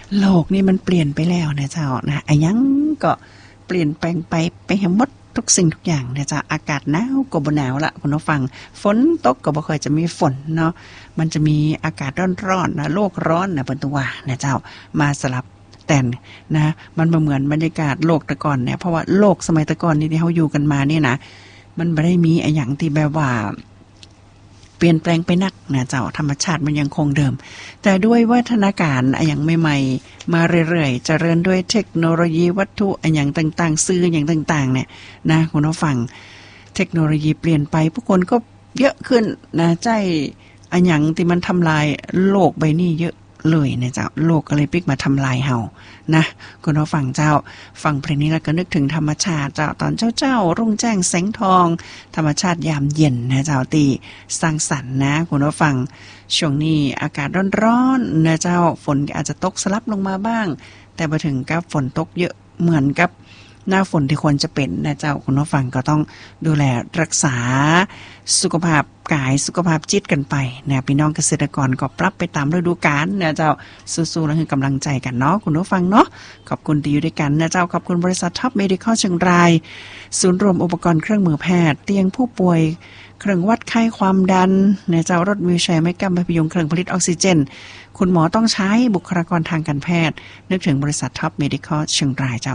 โลกนี่มันเปลี่ยนไปแล้วนะเจ้านะไอ้ยังก็เปลี่ยนแปลงไปให้หมดทุกสิ่งทุกอย่างนะเจ้าอากาศหนาวก็บ่หนาวละคุณผู้ฟังฝนตกก็บ่ค่อยจะมีฝนเนาะมันจะมีอากาศร้อนๆนะโลกร้อนนะเปิ้นตัวนะเจ้ามาสลับแต่นะมันบ่เหมือนบรรยากาศโลกแต่ก่อนเนี่ยเพราะว่าโลกสมัยแต่ก่อนนี่ที่เฮาอยู่กันมานี่นะมันบ่ได้มีไอ้หยังที่แบบว่าเปลี่ยนแปลงไปนักนะเจ้าธรรมชาติมันยังคงเดิมแต่ด้วยวัฒนาการอย่างใหม่ๆมาเรื่อยๆเจริญด้วยเทคโนโลยีวัตถุอย่างต่างๆซื้ออย่างต่างๆเนี่ยนะคุณผู้ฟังเทคโนโลยีเปลี่ยนไปผู้คนก็เยอะขึ้นนะใจอย่างที่มันทำลายโลกใบนี้เยอะเลยนะเจ้าโลกก็เลยพลิกมาทำลายเฮานะคุณผู้ฟังเจ้าฟังเพลงนี้แล้วก็นึกถึงธรรมชาติเจ้าตอนเจ้ารุ่งแจ้งแสงทองธรรมชาติยามเย็นนะเจ้าตีสร้างสรรค์นะคุณผู้ฟังช่วงนี้อากาศร้อนๆนะเจ้าฝนอาจจะตกสลับลงมาบ้างแต่พอถึงกับฝนตกเยอะเหมือนกับหน้าฝนที่ควรจะเป็นนะเจ้าคุณผู้ฟังก็ต้องดูแลรักษาสุขภาพกายสุขภาพจิตกันไปนะพี่น้องเกษตรกรก็ปรับไปตามฤดูกาลนะเจ้าสู้ๆและคือกำลังใจกันเนาะคุณผู้ฟังเนาะขอบคุณที่อยู่ด้วยกันนะเจ้าขอบคุณบริษัทท็อปเมดิคอลเชียงรายศูนย์รวมอุปกรณ์เครื่องมือแพทย์เตียงผู้ป่วยเครื่องวัดไข้ความดันนะเจ้ารถวีลแชร์ไม่กำพยุงเครื่องผลิตออกซิเจนคุณหมอต้องใช้บุคลากรทางการแพทย์นึกถึงบริษัทท็อปเมดิคอลเชียงรายเจ้า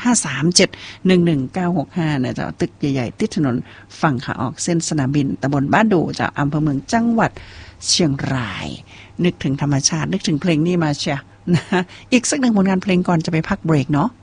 0537111965นะเจ้าตึกใหญ่ๆติดถนนฝั่งขาออกเส้นสนามบินตำบลบ้านดูเจ้าอำเภอเมืองจังหวัดเชียงรายนึกถึงธรรมชาตินึกถึงเพลงนี้มาเชียนะอีกสักหนึ่งผลงานเพลงก่อนจะไปพักเบรกเนาะ